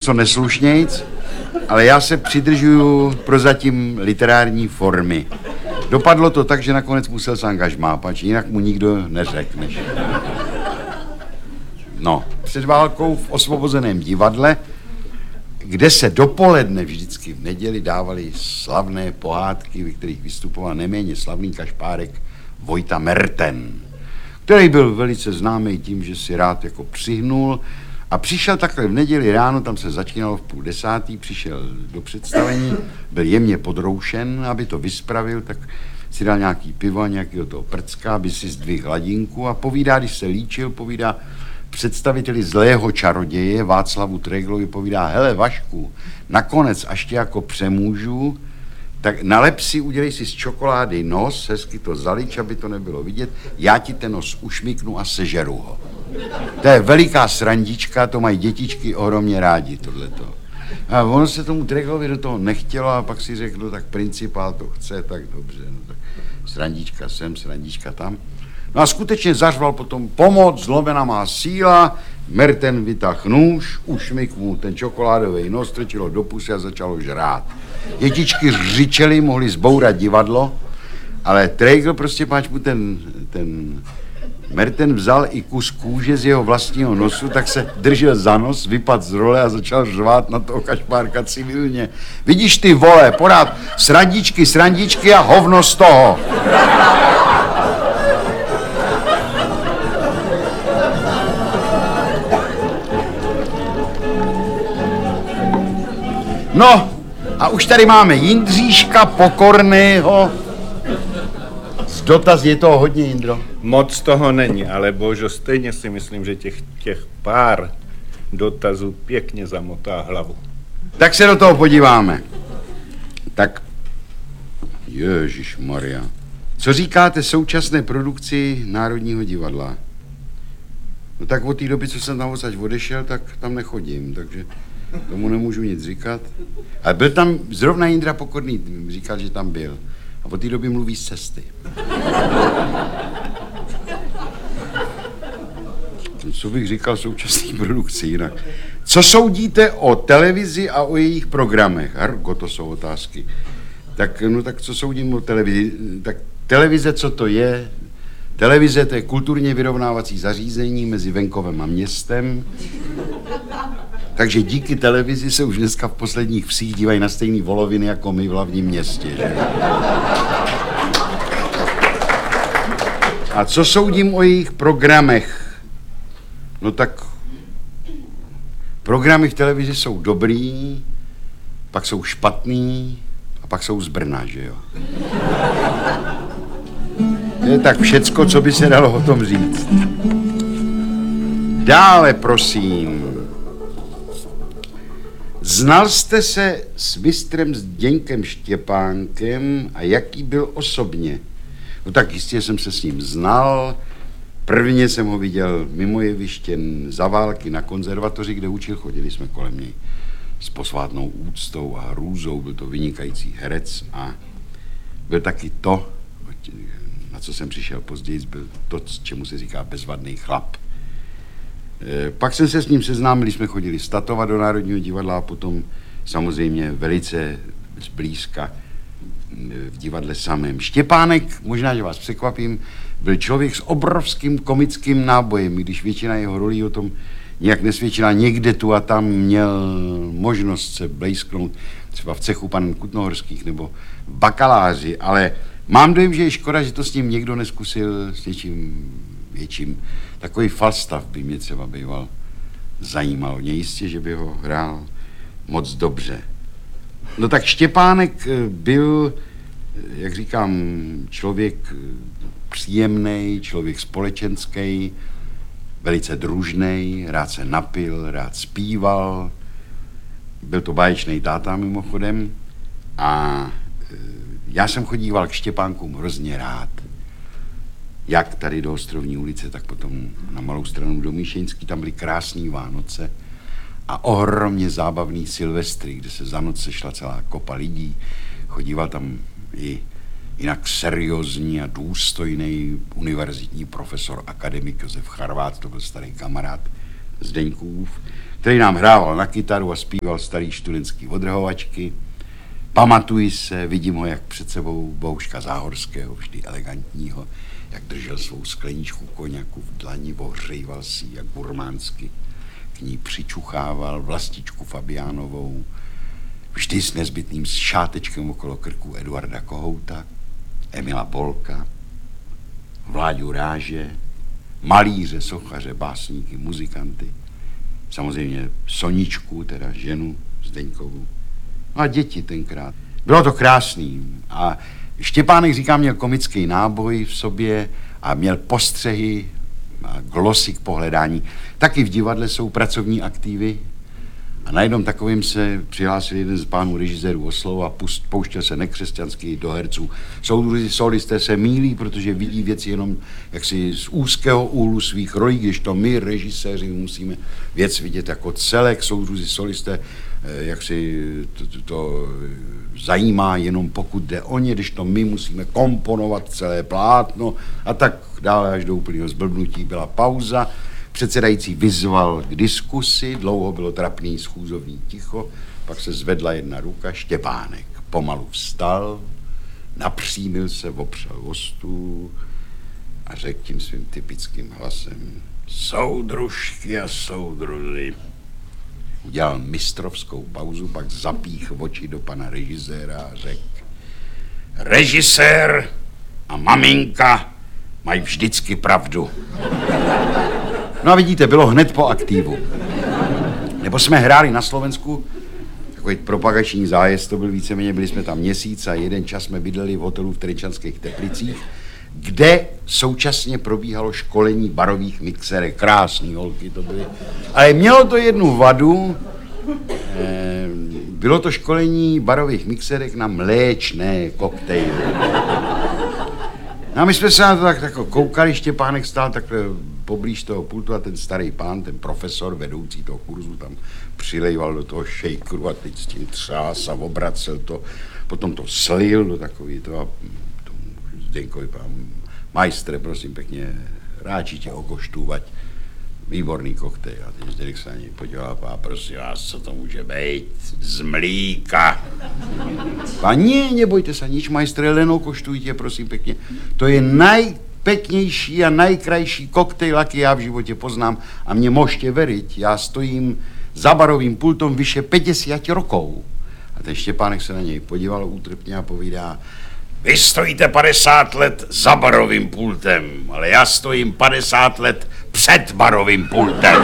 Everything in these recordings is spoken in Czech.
něco neslušnějc, ale já se přidržuju prozatím literární formy. Dopadlo to tak, že nakonec musel se angažmá, pač jinak mu nikdo neřekne. No, před válkou v Osvobozeném divadle, kde se dopoledne vždycky v neděli dávaly slavné pohádky, ve kterých vystupoval neméně slavný kašpárek Vojta Merten, který byl velice známý tím, že si rád jako přihnul a přišel takhle v neděli ráno, tam se začínalo v 9:30, přišel do představení, byl jemně podroušen, aby to vyspravil, tak si dal nějaký pivo a nějakého toho prcka, aby si zdvihl hladinku a povídá, když se líčil, povídá představiteli zlého čaroděje Václavu Treglovi, povídá, hele Vašku, nakonec, až tě jako přemůžu, tak nalep si, udělej si z čokolády nos, hezky to zalič, aby to nebylo vidět, já ti ten nos ušmiknu a sežeru ho. To je veliká srandička, to mají dětičky ohromně rádi, tohleto. A ono se tomu Treglovi do toho nechtělo a pak si řekl, no tak principál to chce, tak dobře, no tak srandička sem, srandička tam. No a skutečně zařval potom pomoc, zlomena má síla, Merten vytáhl nůž, ušmyk mu ten čokoládový nos, strčilo do pusy a začalo žrát. Dětičky řičely, mohly zbourat divadlo, ale Tregl prostě páč mu ten Merten vzal i kus kůže z jeho vlastního nosu, tak se držel za nos, vypadl z role a začal řvát na toho kašpárka civilně. Vidíš ty vole, pořád srandičky a hovno z toho. No, a už tady máme Jindříška Pokorného. Z dotaz je toho hodně, Jindro. Moc toho není, ale božo, stejně si myslím, že těch pár dotazů pěkně zamotá hlavu. Tak se do toho podíváme. Tak, Ježišmarja, co říkáte současné produkci Národního divadla? No tak od té doby, co jsem tam odsaď odešel, tak tam nechodím, takže tomu nemůžu nic říkat. Ale byl tam zrovna Jindra Pokorný, říkal, že tam byl. A od té doby mluví z cesty. Co bych říkal současné produkci jinak? Co soudíte o televizi a o jejich programech? Hargo, to jsou otázky. Tak, no tak co soudím o televizi? Tak televize, co to je? Televize, to je kulturně vyrovnávací zařízení mezi venkovem a městem. Takže díky televizi se už dneska v posledních vsích dívají na stejný voloviny jako my v hlavním městě. Že? A co soudím o jejich programech? No tak programy v televizi jsou dobrý, pak jsou špatný a pak jsou z Brna, že jo? To je tak všecko, co by se dalo o tom říct. Dále, prosím. Znal jste se s mistrem Zdeňkem Štěpánkem a jaký byl osobně? No tak jistě jsem se s ním znal. Prvně jsem ho viděl mimo jeviště za války na konzervatoři, kde učil, chodili jsme kolem něj s posvátnou úctou a hrůzou, byl to vynikající herec a byl taky to, na co jsem přišel později, byl to, čemu se říká bezvadný chlap. Pak jsem se s ním seznámil, když jsme chodili statovat do Národního divadla a potom samozřejmě velice zblízka v divadle samém. Štěpánek, možná, že vás překvapím, byl člověk s obrovským komickým nábojem, když většina jeho rolí o tom nějak nesvědčila. Někde tu a tam měl možnost se blejsknout, třeba v cechu panen Kutnohorských nebo v Bakaláři, ale mám dojem, že je škoda, že to s ním někdo neskusil s něčím větším. Takový Falstaff by mě třeba býval zajímal. Mě jistě, že by ho hrál moc dobře. No tak Štěpánek byl, jak říkám, člověk příjemný, člověk společenský, velice družný, rád se napil, rád zpíval. Byl to báječný táta mimochodem a já jsem chodíval k Štěpánkům hrozně rád. Jak tady do Ostrovní ulice, tak potom na Malou Stranu do Míšeňský, tam byly krásný Vánoce a ohromně zábavný Silvestry, kde se za noc sešla celá kopa lidí. Chodíval tam i jinak seriózní a důstojný univerzitní profesor, akademik Josef Charvát, to byl starý kamarád Zdeňkův, který nám hrával na kytaru a zpíval starý studentský odrhovačky. Pamatuji se, vidím ho jak před sebou Bohuška Záhorského, vždy elegantního, jak držel svou skleničku koněku v dlani, ohřejval si jak burmánsky, k ní přičuchával vlastičku Fabiánovou, vždy s nezbytným šátečkem okolo krku Eduarda Kohouta, Emila Polka, Vláďu Ráže, malíře, sochaře, básníky, muzikanty, samozřejmě Soničku, teda ženu Zdeňkovu, no a děti tenkrát. Bylo to krásný a Štěpánek, říkám, měl komický náboj v sobě a měl postřehy a glosy k pohledání. Taky v divadle jsou pracovní aktivy a na jednom takovým se přihlásil jeden z pánů režisérů o slovo a pouštěl se nekřesťansky do herců. Soudruzi solisté se mýlí, protože vidí věci jenom jaksi z úzkého úhlu svých rolí, když to my, režiséři, musíme věc vidět jako celek. Soudruzi solisté jak si to zajímá jenom pokud jde o ně, když to my musíme komponovat celé plátno a tak dále až do úplného zblbnutí. Byla pauza, předsedající vyzval k diskusi, dlouho bylo trapný schůzovní ticho, pak se zvedla jedna ruka, Štěpánek pomalu vstal, napřímil se, opřel o stůl a řekl tím svým typickým hlasem: soudružky a soudruzi. Udělal mistrovskou pauzu, pak zapích oči do pana režiséra a řekl: režisér a maminka mají vždycky pravdu. No a vidíte, bylo hned po aktivu. Nebo jsme hráli na Slovensku, takový propagační zájezd, to byl víceméně, byli jsme tam měsíc a jeden čas jsme bydleli v hotelu v Trenčanských Teplicích, kde současně probíhalo školení barových mixerek. Krásný holky to byly. Ale mělo to jednu vadu, bylo to školení barových mixerek na mléčné koktejly. No a my jsme se na to tak koukali, Štěpánek stál takhle poblíž toho pultu a ten starý pán, ten profesor, vedoucí toho kurzu, tam přilejval do toho shakeru a teď s tím třás a obracel to, potom to slil do takový to a Zdeňkovi pán: majstre, prosím pěkně, ráči tě okoštůvať, výborný koktejl. A teď Zdeněk se na něj podíval a prosím vás, co to může být? Z mlíka. A nebojte se nič, majstre, len okoštujte, prosím pěkně. To je najpeknější a najkrajší koktejl, jaký já v životě poznám. A mě můžete veriť, já stojím za barovým pultom vyše 50 rokov. A ten Štěpánek se na něj podíval útrpně a povídá: vy stojíte 50 let za barovým pultem, ale já stojím 50 let před barovým pultem.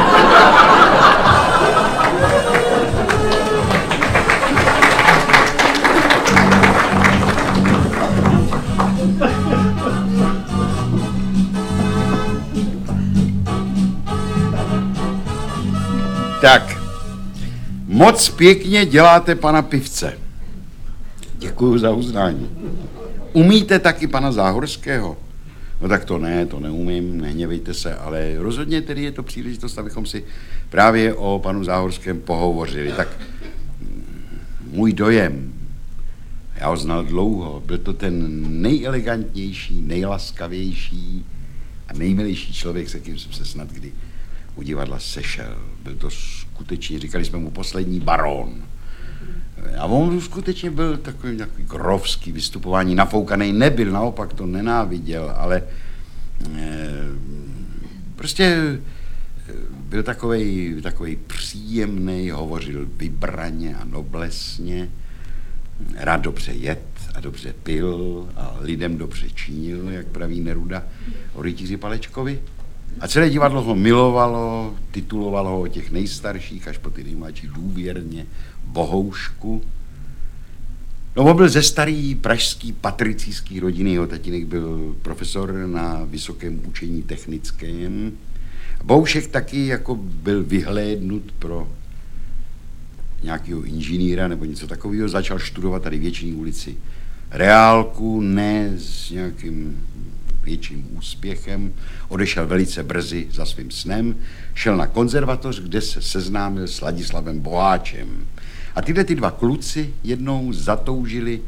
Tak, moc pěkně děláte pana Pivce. Děkuju za uznání. Umíte taky pana Záhorského? No tak to ne, to neumím, nehněvejte se, ale rozhodně tedy je to příležitost, abychom si právě o panu Záhorském pohovořili. Tak můj dojem, já ho znal dlouho, byl to ten nejelegantnější, nejlaskavější a nejmilejší člověk, se kým jsem se snad kdy u divadla sešel. Byl to skutečně, říkali jsme mu poslední barón. A on skutečně byl takový grovský vystupování, nafoukaný nebyl, naopak to nenáviděl, ale prostě byl takovej příjemný, hovořil vybraně a noblesně, rád dobře jet a dobře pil a lidem dobře činil, jak praví Neruda o rytíři Palečkovi. A celé divadlo ho milovalo, titulovalo ho o těch nejstarších až po ty nejmladší důvěrně Bohoušku. No, on byl ze starý pražský patricijský rodiny, jeho tatínek byl profesor na Vysokém učení technickém. Bohoušek taky jako byl vyhlédnut pro nějakého inženýra nebo něco takového, začal studovat tady v Věčné ulici reálku, ne s nějakým větším úspěchem, odešel velice brzy za svým snem, šel na konzervatoř, kde se seznámil s Ladislavem Boháčem. A tyhle ty dva kluci jednou zatoužili,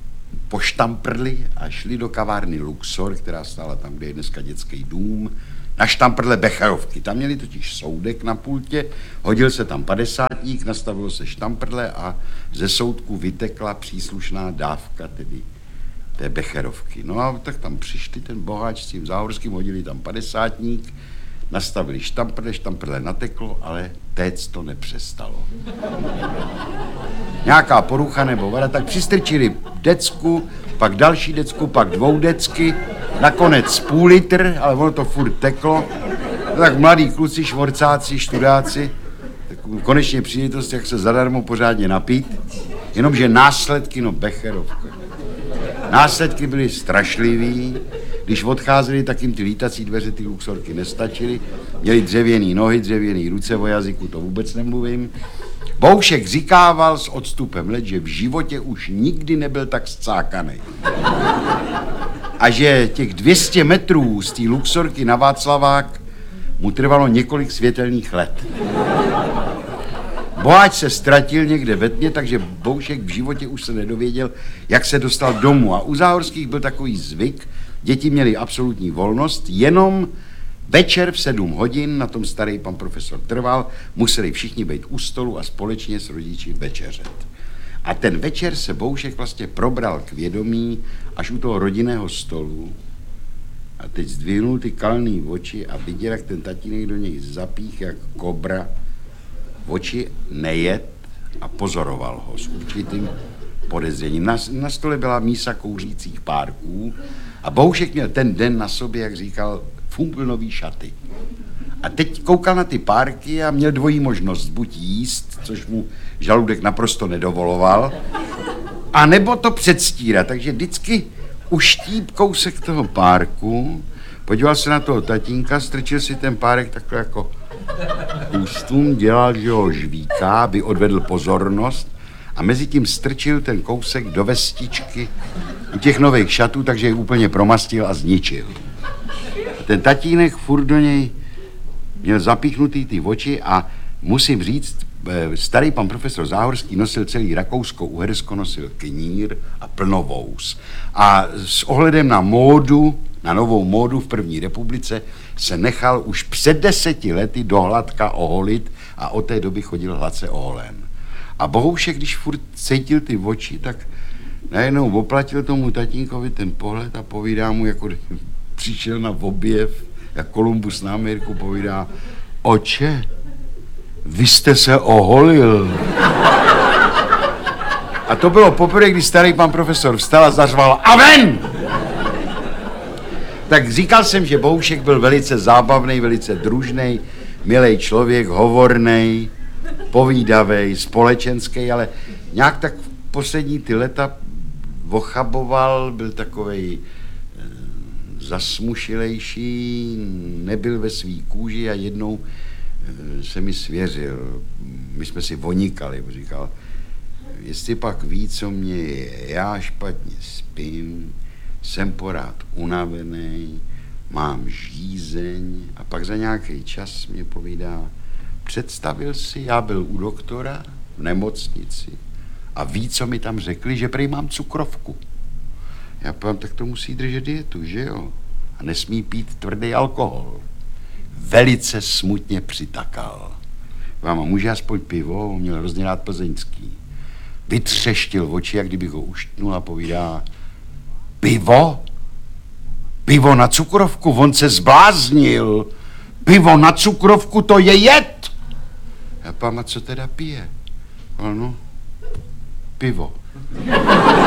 poštamprli a šli do kavárny Luxor, která stála tam, kde je dneska dětský dům, na štamprle becherovky. Tam měli totiž soudek na pultě, hodil se tam 50, nastavilo se štamprle a ze soudku vytekla příslušná dávka, tedy té becherovky. No a tak tam přišli ten boháč s tím Záhorským, hodili tam 50, nastavili štamprle nateklo, ale téct to nepřestalo. Nějaká porucha nebo vada, tak přistrčili decku, pak další decku, pak 2 decky, nakonec půl litr, ale ono to furt teklo. Tak mladí kluci, švorcáci, študáci, tak konečně příležitost, jak se zadarmo pořádně napít, jenomže následky, no becherovka. Následky byly strašlivý, když odcházeli, tak jim ty lítací dveře, ty luxorky nestačily, měli dřevěný nohy, dřevěný ruce, o jazyku to vůbec nemluvím. Boušek říkával s odstupem let, že v životě už nikdy nebyl tak scákaný. A že těch 200 metrů z té luxorky na Václavák mu trvalo několik světelných let. Boháč se ztratil někde ve tmě, takže Boušek v životě už se nedověděl, jak se dostal domů. A u Záhorských byl takový zvyk, děti měly absolutní volnost, jenom večer v 7 hodin, na tom starý pan profesor trval, museli všichni být u stolu a společně s rodiči večeřet. A ten večer se Boušek vlastně probral k vědomí až u toho rodinného stolu a teď zdvihnul ty kalný oči a viděl, jak ten tatínek do něj zapích jak kobra, oči nejet a pozoroval ho s určitým podezřením. Na stole byla mísa kouřících párků a Boušek měl ten den na sobě, jak říkal, funglnový šaty. A teď koukal na ty párky a měl dvojí možnost, buď jíst, což mu žaludek naprosto nedovoloval, a nebo to předstírat. Takže vždycky uštíp kousek toho párku, podíval se na toho tatínka, strčil si ten párek takhle jako ústům, dělal, že ho žvíká, aby odvedl pozornost a mezi tím strčil ten kousek do vestičky u těch nových šatů, takže je úplně promastil a zničil. A ten tatínek furt do něj měl zapíchnutý ty oči a musím říct, starý pan profesor Záhorský nosil celý Rakousko-Uhersko, nosil knír a plnovous. A s ohledem na módu, na novou módu v první republice, se nechal už před 10 lety dohladka oholit a od té doby chodil hladce oholen. A Bohoušek, když furt cítil ty oči, tak najednou oplatil tomu tatínkovi ten pohled a povídá mu, jako přišel na objev, jak Kolumbus na Ameriku, povídá: oče, vy jste se oholil. A to bylo poprvé, kdy starý pan profesor vstal a zařval: a ven! Tak říkal jsem, že Bohoušek byl velice zábavný, velice družný, milý člověk, hovornej, povídavej, společenský, ale nějak tak poslední ty leta ochaboval, byl takovej zasmušilejší, nebyl ve svý kůži a jednou se mi svěřil. My jsme si vonikali, říkal: jestli pak ví, co mě je, já špatně spím, jsem porád unavený, mám žízeň, a pak za nějaký čas mě povídá: představil si, já byl u doktora v nemocnici a ví, co mi tam řekli, že prý mám cukrovku. Já povím: tak to musí držet dietu, že jo? A nesmí pít tvrdý alkohol. Velice smutně přitakal. Vám, může aspoň pivo? On měl hrozně rád plzeňský. Vytřeštil oči, jak kdybych ho uštnul, a povídá: pivo? Pivo na cukrovku? On se zbláznil. Pivo na cukrovku, to je jed. Já povím: a co teda pije? No, pivo.